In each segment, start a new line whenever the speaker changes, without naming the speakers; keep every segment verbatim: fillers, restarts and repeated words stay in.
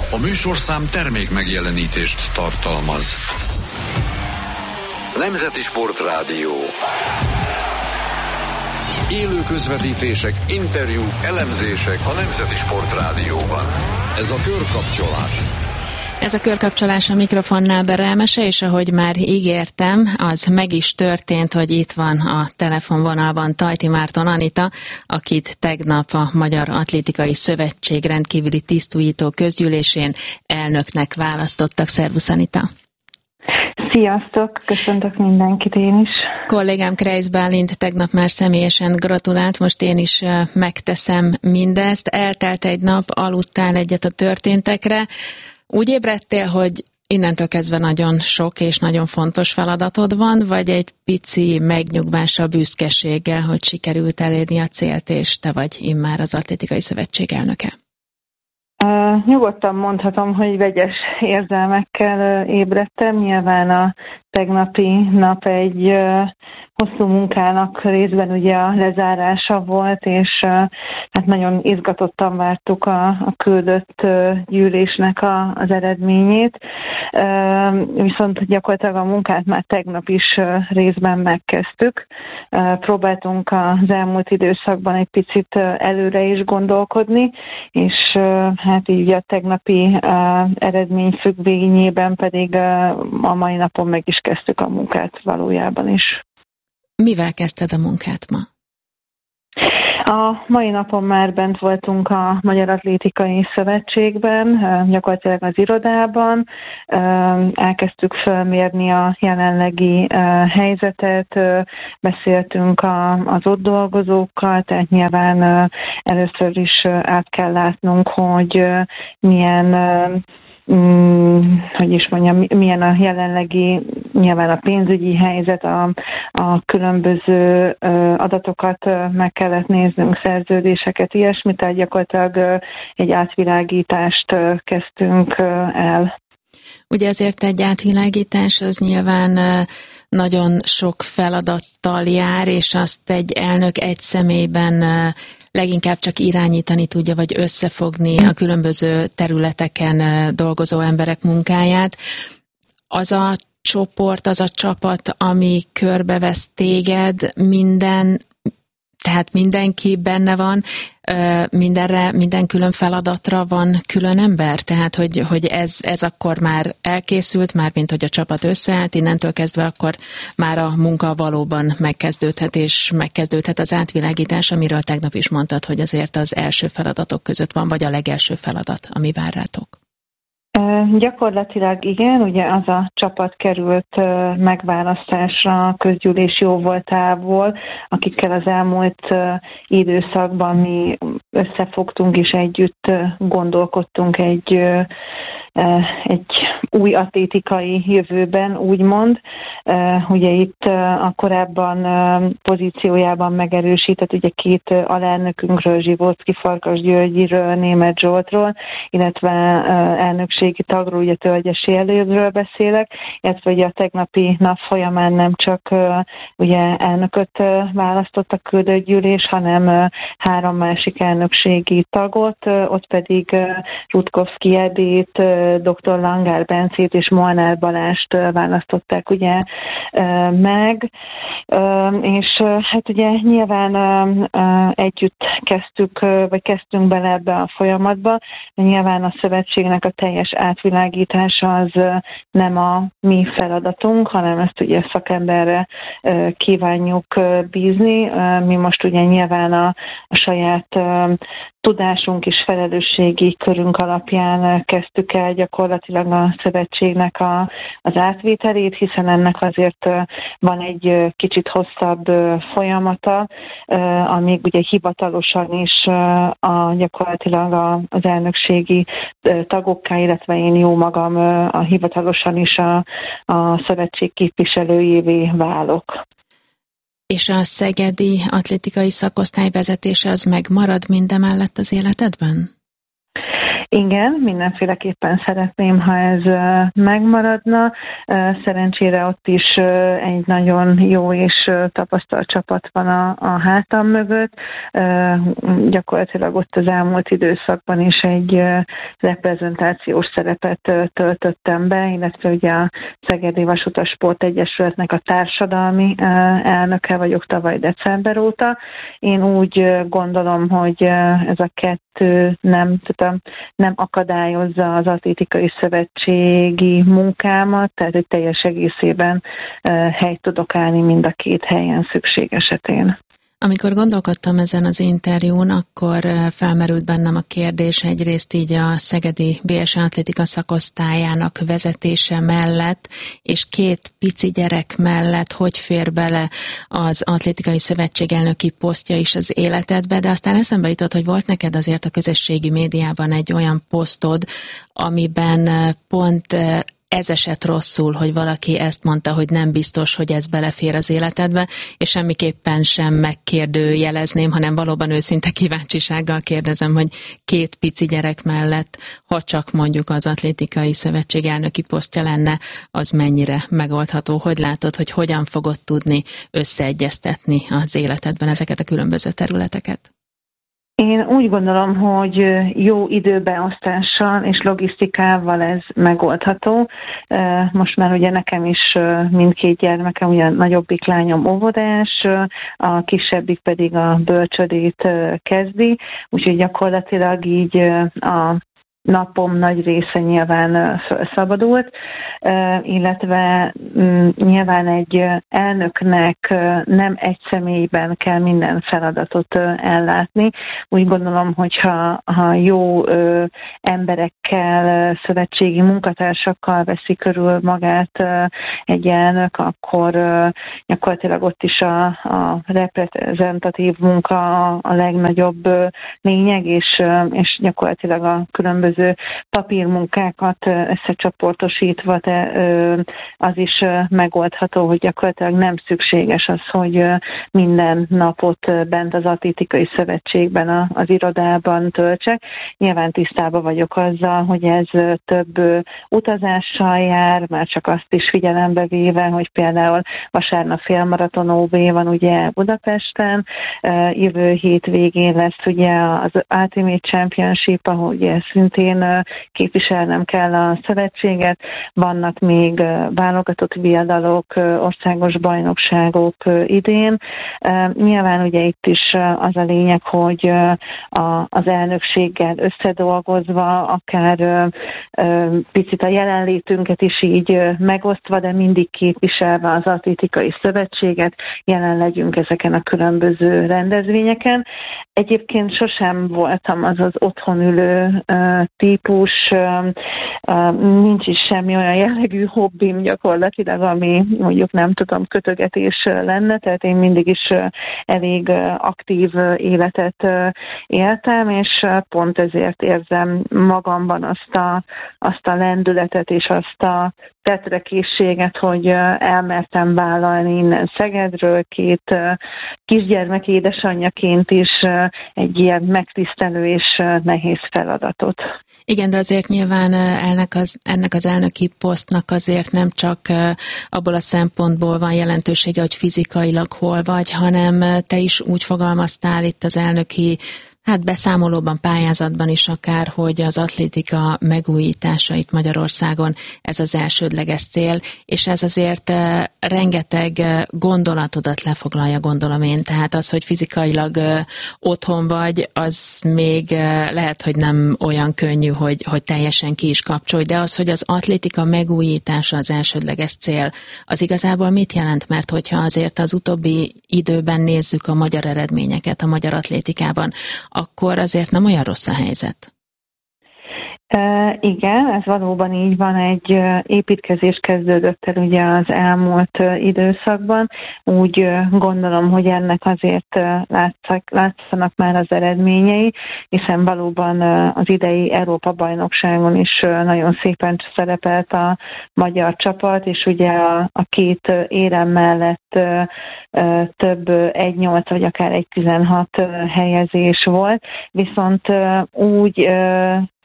A műsorszám termék megjelenítést tartalmaz. Nemzeti Sportrádió. Élő közvetítések, interjúk, elemzések a Nemzeti Sportrádióban. Ez a körkapcsolás.
Ez a körkapcsolás a mikrofonnál Berelmese, és ahogy már ígértem, az meg is történt, hogy itt van a telefonvonalban Tajti Márton Anita, akit tegnap a Magyar Atlétikai Szövetség rendkívüli tisztújító közgyűlésén elnöknek választottak. Szervusz, Anita!
Sziasztok! Köszöntök mindenkit én is!
Kollégám Kreisz Bálint tegnap már személyesen gratulált, most én is megteszem mindezt. Eltelt egy nap, aludtál egyet a történtekre. Úgy ébredtél, hogy innentől kezdve nagyon sok és nagyon fontos feladatod van, vagy egy pici megnyugvással, büszkeséggel, hogy sikerült elérni a célt, és te vagy immár az Atlétikai Szövetség elnöke?
Uh, nyugodtan mondhatom, hogy vegyes érzelmekkel uh, ébredtem. Nyilván a tegnapi nap egy uh, hosszú munkának részben ugye a lezárása volt, és uh, hát nagyon izgatottan vártuk a, a küldött uh, gyűlésnek a, az eredményét. Uh, viszont gyakorlatilag a munkát már tegnap is uh, részben megkezdtük. Uh, próbáltunk az elmúlt időszakban egy picit uh, előre is gondolkodni, és uh, hát így a tegnapi uh, eredmény függvényében pedig uh, a mai napon meg is kezdtük a munkát valójában is.
Mivel kezdted a munkát ma?
A mai napon már bent voltunk a Magyar Atlétikai Szövetségben, gyakorlatilag az irodában. Elkezdtük felmérni a jelenlegi helyzetet, beszéltünk az ott dolgozókkal, tehát nyilván először is át kell látnunk, hogy milyen Hmm, hogy is mondjam, milyen a jelenlegi, nyilván a pénzügyi helyzet, a, a különböző adatokat meg kellett néznünk, szerződéseket, ilyesmit, tehát gyakorlatilag egy átvilágítást kezdtünk el.
Ugye azért egy átvilágítás az nyilván nagyon sok feladattal jár, és azt egy elnök egy személyben leginkább csak irányítani tudja, vagy összefogni a különböző területeken dolgozó emberek munkáját. Az a csoport, az a csapat, ami körbevesz téged, minden, tehát mindenki benne van, mindenre, minden külön feladatra van külön ember? Tehát, hogy, hogy ez, ez akkor már elkészült, már mint hogy a csapat összeállt, innentől kezdve akkor már a munka valóban megkezdődhet, és megkezdődhet az átvilágítás, amiről tegnap is mondtad, hogy azért az első feladatok között van, vagy a legelső feladat, ami vár rátok.
Gyakorlatilag igen, ugye az a csapat került megválasztásra a közgyűlés jóvoltából, akikkel az elmúlt időszakban mi összefogtunk és együtt gondolkodtunk egy, egy új atlétikai jövőben, úgymond. Ugye itt a korábban pozíciójában megerősített ugye két alelnökünkről, Zsivóczki Farkas Györgyiről, Németh Zsoltról, illetve elnökségi tagról, ugye Tölgyesi Elődről beszélek, illetve ugye a tegnapi nap folyamán nem csak ugye elnököt választott a küldött gyűlés, hanem három másik elnökségi tagot, ott pedig Rutkowski Edét, dr. Langár Bencét és Molnár Balást választották ugye meg, és hát ugye nyilván együtt kezdtük, vagy kezdtünk bele ebbe a folyamatba, de nyilván a szövetségnek a teljes átvilágítása az nem a mi feladatunk, hanem ezt ugye szakemberre kívánjuk bízni. Mi most ugye nyilván a, a saját tudásunk és felelősségi körünk alapján kezdtük el gyakorlatilag a szövetségnek a, az átvételét, hiszen ennek azért van egy kicsit hosszabb folyamata, amíg ugye hivatalosan is a, gyakorlatilag a, az elnökségi tagokká, illetve én jó magam a hivatalosan is a, a szövetség képviselőjévé válok.
És a szegedi atlétikai szakosztály vezetése az megmarad mindemellett az életedben?
Igen, mindenféleképpen szeretném, ha ez megmaradna. Szerencsére ott is egy nagyon jó és tapasztalt csapat van a, a hátam mögött. Gyakorlatilag ott az elmúlt időszakban is egy reprezentációs szerepet töltöttem be, illetve ugye a Szegedi Vasutas Sport Egyesületnek a társadalmi elnöke vagyok tavaly december óta. Én úgy gondolom, hogy ez a kettő nem tudom, nem akadályozza az atlétikai szövetségi munkámat, tehát egy teljes egészében helyt tudok állni mind a két helyen szükség esetén.
Amikor gondolkodtam ezen az interjún, akkor felmerült bennem a kérdés egyrészt így a szegedi bé es atlétika szakosztályának vezetése mellett, és két pici gyerek mellett, hogy fér bele az atlétikai szövetség elnöki posztja is az életedbe, de aztán eszembe jutott, hogy volt neked azért a közösségi médiában egy olyan posztod, amiben pont ez esett rosszul, hogy valaki ezt mondta, hogy nem biztos, hogy ez belefér az életedbe, és semmiképpen sem megkérdőjelezném, hanem valóban őszinte kíváncsisággal kérdezem, hogy két pici gyerek mellett, ha csak mondjuk az atlétikai szövetség elnöki posztja lenne, az mennyire megoldható? Hogy látod, hogy hogyan fogod tudni összeegyeztetni az életedben ezeket a különböző területeket?
Én úgy gondolom, hogy jó időbeosztással és logisztikával ez megoldható. Most már ugye nekem is mindkét gyermekem, ugye a nagyobbik lányom óvodás, a kisebbik pedig a bölcsödét kezdi, úgyhogy gyakorlatilag így a napom nagy része nyilván felszabadult, illetve nyilván egy elnöknek nem egy személyben kell minden feladatot ellátni. Úgy gondolom, hogyha ha jó emberekkel, szövetségi munkatársakkal veszi körül magát egy elnök, akkor gyakorlatilag ott is a, a reprezentatív munka a legnagyobb lényeg, és, és gyakorlatilag a különböző papírmunkákat összecsoportosítva, de az is megoldható, hogy gyakorlatilag nem szükséges az, hogy minden napot bent az atlétikai szövetségben, az irodában töltsek. Nyilván tisztában vagyok azzal, hogy ez több utazással jár, már csak azt is figyelembe véve, hogy például vasárnap félmaraton ó bé van ugye Budapesten, jövő hét végén lesz ugye az Ultimate Championship, ahogy ez szintén képviselnem kell a szövetséget, vannak még válogatott viadalok, országos bajnokságok idén. Nyilván ugye itt is az a lényeg, hogy az elnökséggel összedolgozva, akár picit a jelenlétünket is így megosztva, de mindig képviselve az atlétikai szövetséget, jelen legyünk ezeken a különböző rendezvényeken. Egyébként sosem voltam az az otthon ülő típus, nincs is semmi olyan jellegű hobbim gyakorlatilag, ami mondjuk nem tudom, kötögetés lenne, tehát én mindig is elég aktív életet éltem, és pont ezért érzem magamban azt a, azt a lendületet és azt a tetrekészséget, hogy elmertem vállalni innen Szegedről, két kisgyermek édesanyjaként is egy ilyen megtisztelő és nehéz feladatot.
Igen, de azért nyilván ennek az, ennek az elnöki posztnak azért nem csak abból a szempontból van jelentősége, hogy fizikailag hol vagy, hanem te is úgy fogalmaztál itt az elnöki Hát beszámolóban, pályázatban is akár, hogy az atlétika megújítása itt Magyarországon ez az elsődleges cél, és ez azért rengeteg gondolatodat lefoglalja, gondolom én. Tehát az, hogy fizikailag otthon vagy, az még lehet, hogy nem olyan könnyű, hogy, hogy teljesen ki is kapcsolj, de az, hogy az atlétika megújítása az elsődleges cél, az igazából mit jelent? Mert hogyha azért az utóbbi időben nézzük a magyar eredményeket a magyar atlétikában, akkor azért nem olyan rossz a helyzet.
E, igen, ez valóban így van, egy építkezés kezdődött el ugye az elmúlt időszakban. Úgy gondolom, hogy ennek azért látszak, látszanak már az eredményei, hiszen valóban az idei Európa-bajnokságon is nagyon szépen szerepelt a magyar csapat, és ugye a, a két érem mellett több egy nyolc vagy akár egy tizenhat helyezés volt, viszont úgy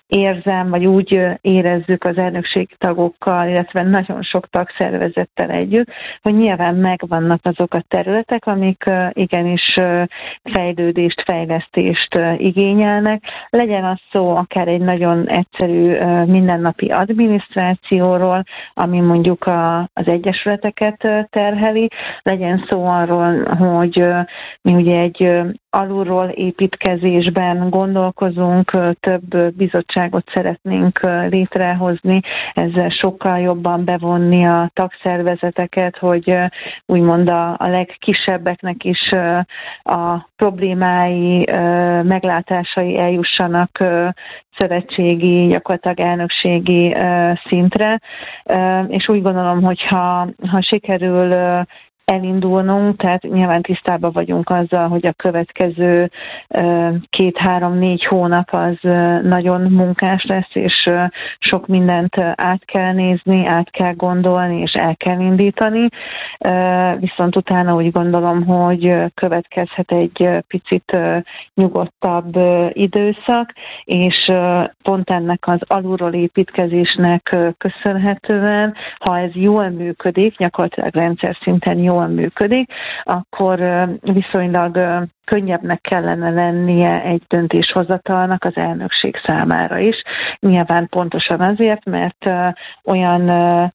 érzem, vagy úgy érezzük az elnökségi tagokkal, illetve nagyon sok tagszervezettel együtt, hogy nyilván megvannak azok a területek, amik igenis fejlődést, fejlesztést igényelnek. Legyen az szó akár egy nagyon egyszerű mindennapi adminisztrációról, ami mondjuk a, az egyesületeket terheli, legyen szó arról, hogy mi ugye egy alulról építkezésben gondolkozunk, több bizottságot szeretnénk létrehozni, ezzel sokkal jobban bevonni a tagszervezeteket, hogy úgymond a, a legkisebbeknek is a problémái, meglátásai eljussanak szövetségi, gyakorlatilag elnökségi szintre, és úgy gondolom, hogy ha, ha sikerül elindulnunk, tehát nyilván tisztában vagyunk azzal, hogy a következő két-három-négy hónap az nagyon munkás lesz, és sok mindent át kell nézni, át kell gondolni, és el kell indítani. Viszont utána úgy gondolom, hogy következhet egy picit nyugodtabb időszak, és pont ennek az alulról építkezésnek köszönhetően, ha ez jól működik, gyakorlatilag rendszer szinten jól működik, akkor viszonylag könnyebbnek kellene lennie egy döntéshozatalnak az elnökség számára is. Nyilván pontosan azért, mert olyan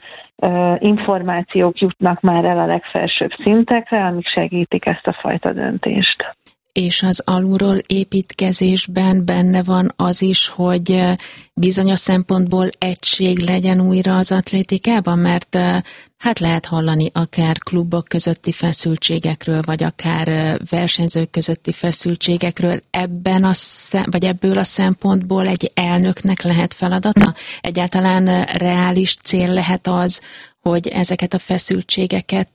információk jutnak már el a legfelsőbb szintekre, amik segítik ezt a fajta döntést.
És az alulról építkezésben benne van az is, hogy bizonyos szempontból egység legyen újra az atlétikában, mert hát lehet hallani akár klubok közötti feszültségekről, vagy akár versenyzők közötti feszültségekről. Ebben a szem, vagy ebből a szempontból egy elnöknek lehet feladata? Egyáltalán reális cél lehet az, hogy ezeket a feszültségeket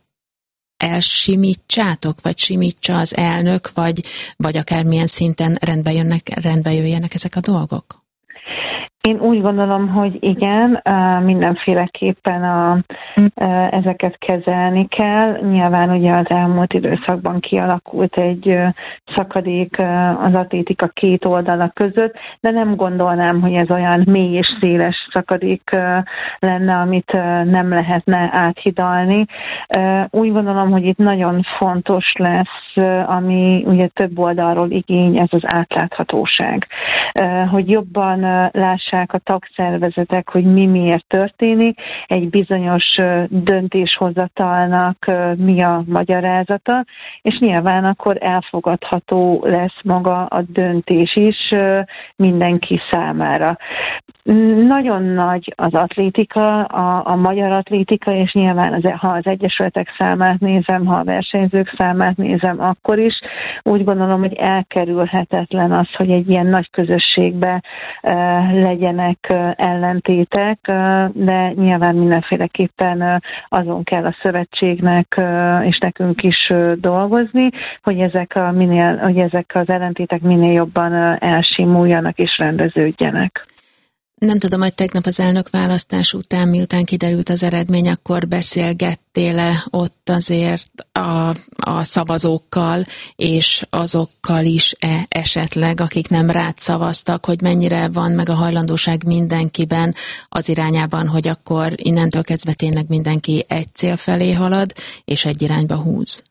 elsimítsátok, vagy simítsa az elnök, vagy, vagy akármilyen szinten rendbe, jönnek, rendbe jöjjenek ezek a dolgok?
Én úgy gondolom, hogy igen, mindenféleképpen a, ezeket kezelni kell. Nyilván ugye az elmúlt időszakban kialakult egy szakadék az atlétika két oldala között, de nem gondolnám, hogy ez olyan mély és széles szakadék lenne, amit nem lehetne áthidalni. Úgy gondolom, hogy itt nagyon fontos lesz, ami ugye több oldalról igény, ez az átláthatóság. Hogy jobban lássák a tagszervezetek, hogy mi miért történik, egy bizonyos döntéshozatalnak mi a magyarázata, és nyilván akkor elfogadható lesz maga a döntés is mindenki számára. Nagyon nagy az atlétika, a, a magyar atlétika, és nyilván az, ha az egyesületek számát nézem, ha a versenyzők számát nézem, akkor is úgy gondolom, hogy elkerülhetetlen az, hogy egy ilyen nagy közösségbe uh, legyenek uh, ellentétek, uh, de nyilván mindenféleképpen uh, azon kell a szövetségnek uh, és nekünk is uh, dolgozni, hogy ezek, a minél, hogy ezek az ellentétek minél jobban uh, elsimuljanak és rendeződjenek.
Nem tudom, hogy tegnap az elnökválasztás után, miután kiderült az eredmény, akkor beszélgettél-e ott azért a, a szavazókkal, és azokkal is-e esetleg, akik nem rád szavaztak, hogy mennyire van meg a hajlandóság mindenkiben az irányában, hogy akkor innentől kezdve tényleg mindenki egy cél felé halad, és egy irányba húz?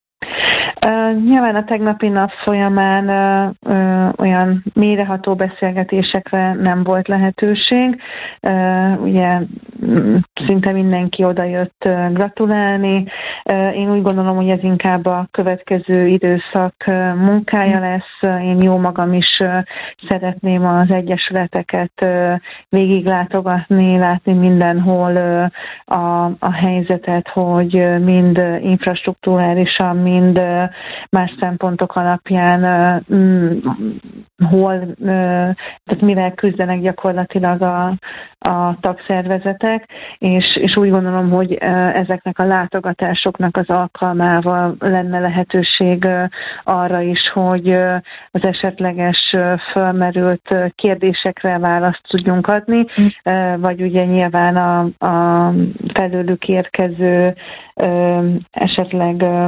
Uh, nyilván a tegnapi nap folyamán uh, uh, olyan mélyreható beszélgetésekre nem volt lehetőség. Uh, ugye szinte mindenki odajött uh, gratulálni. Uh, én úgy gondolom, hogy ez inkább a következő időszak uh, munkája lesz. Én jó magam is uh, szeretném az egyesületeket uh, végiglátogatni, látni mindenhol uh, a, a helyzetet, hogy uh, mind uh, infrastruktúrálisan, mind uh, más szempontok alapján uh, mm, hol, uh, tehát mivel küzdenek gyakorlatilag a, a tagszervezetek, és, és úgy gondolom, hogy uh, ezeknek a látogatásoknak az alkalmával lenne lehetőség uh, arra is, hogy uh, az esetleges uh, fölmerült uh, kérdésekre választ tudjunk adni, uh, vagy ugye nyilván a, a felőlük érkező uh, esetleg uh,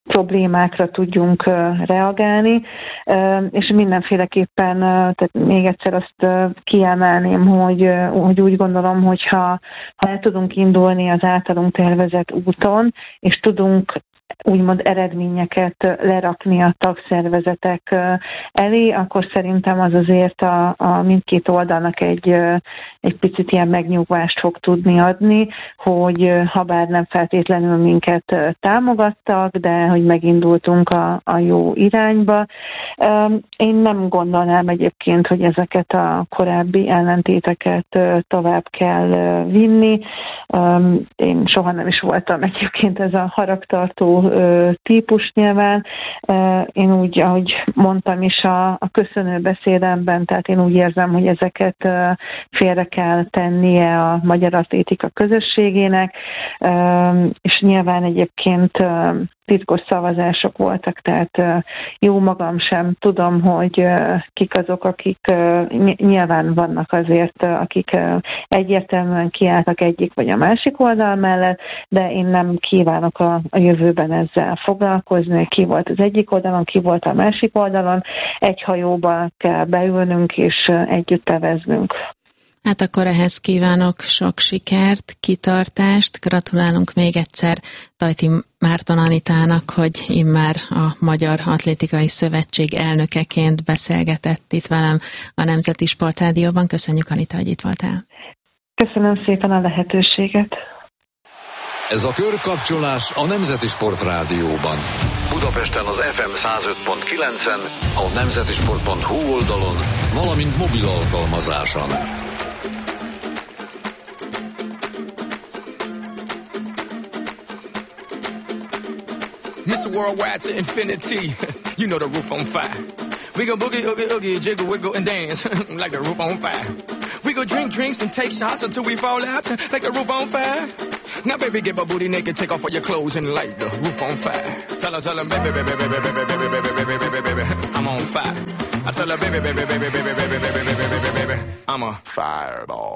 problémákra tudjunk reagálni, és mindenféleképpen, tehát még egyszer azt kiemelném, hogy, hogy úgy gondolom, hogyha ha el tudunk indulni az általunk tervezett úton, és tudunk úgymond eredményeket lerakni a tagszervezetek elé, akkor szerintem az azért a, a mindkét oldalnak egy, egy picit ilyen megnyugvást fog tudni adni, hogy ha bár nem feltétlenül minket támogattak, de hogy megindultunk a, a jó irányba. Én nem gondolnám egyébként, hogy ezeket a korábbi ellentéteket tovább kell vinni. Én soha nem is voltam egyébként ez a haragtartó típus nyilván. Én úgy, ahogy mondtam is a, a köszönő beszédemben, tehát én úgy érzem, hogy ezeket félre kell tennie a magyar atlétika közösségének, és nyilván egyébként titkos szavazások voltak, tehát jó magam sem tudom, hogy kik azok, akik nyilván vannak azért, akik egyértelműen kiálltak egyik vagy a másik oldal mellett, de én nem kívánok a, a jövőben ezzel foglalkozni, hogy ki volt az egyik oldalon, ki volt a másik oldalon. Egy hajóba kell beülnünk és együtt eveznünk.
Hát akkor ehhez kívánok sok sikert, kitartást, gratulálunk még egyszer Tajti Márton Anitának, hogy immár a Magyar Atlétikai Szövetség elnökeként beszélgetett itt velem a Nemzeti Sportrádióban. Köszönjük, Anita, hogy itt voltál.
Köszönöm szépen a lehetőséget.
Ez a körkapcsolás a Nemzeti Sportrádióban. Budapesten az ef em száz öt pont kilencen, a nemzetisport pont hu oldalon, valamint mobil alkalmazáson.
Mister Worldwide to infinity, you know the roof on fire. We go boogie, oogie, oogie, jiggle, wiggle, and dance like the roof on fire. We go drink drinks and take shots until we fall out like the roof on fire. Now baby, get my booty naked, take off all your clothes and light the roof on fire. Tell her, tell her, baby, baby, baby, baby, baby, baby, baby, baby, baby, I'm on fire. I tell her, baby, baby, baby, baby, baby, baby, baby, baby, baby, I'm a fireball.